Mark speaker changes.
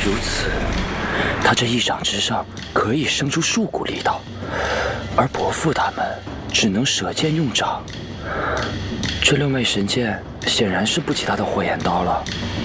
Speaker 1: 如此，他这一掌之上可以生出数股力道，而伯父他们只能舍剑用掌。这6枚神剑显然是不及他的火焰刀了。